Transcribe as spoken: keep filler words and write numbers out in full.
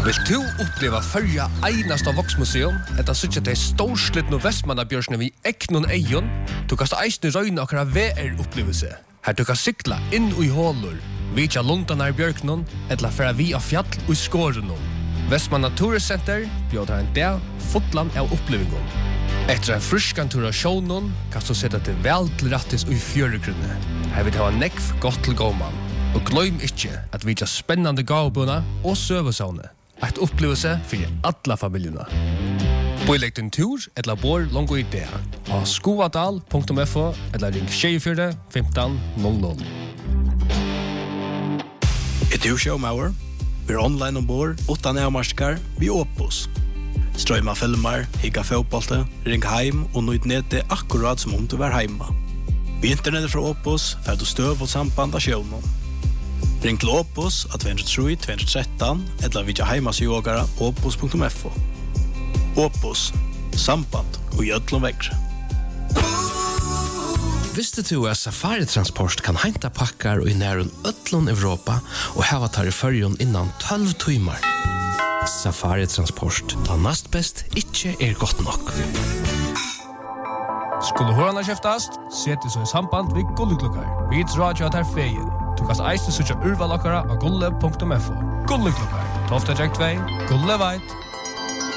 Vill du uppleva förja einasta voksmuseum, etta sutja til storslitno Vestmannabjørsne vi eknon eion, du kast eisne røyna akkara V R-upplevelse. Her du kan sykla inn i hålur, vitja lundanar bjørknon, etla færa vi av fjall og skårenon. Vestmanna Turiscenter bjóðar en dag fotland av upplevingon. Etter en fruskan tur av sjånon, kan du sette til vel til rattis og i fjøregrunne. Her vil det ha nekv godt til gåman. Og gløym ikkje at vi har spennande gavbuna og søvesavne. Et opplevelse for alla familjerna. Boilegg din tur eller bor longo i det. Av skoadal punktum f o eller ring tjugofyra femton noll noll. Er du showmauer? Vi er online ombord, utan avmarskar, vi Opus. Strøyma filmer, higga fotbollte, ring heim og nøyd nede akkurat som om du var heima. Vi internettet fra Opus får du støv og samband av sjøvnen. Ring til Opus av två noll tre två ett tre eller vidja heimasjogara opus punktum f o. Opus, samband og jödlom vekre. Visste du at Safari Transport kan henta pakkar i nærun öllun Europa og hava tar i fyrjon innan tolv timmar? Safari Transport, da nast best ikkje er godt nok. Skulle hørna kjeftast, seti så i samband vi gulleklokkar. Vi drar jo at her feien. Du kan eisne sutja urvalokkara av gulle punktum f o. Gulleklokkar, tolv två, gulle veit.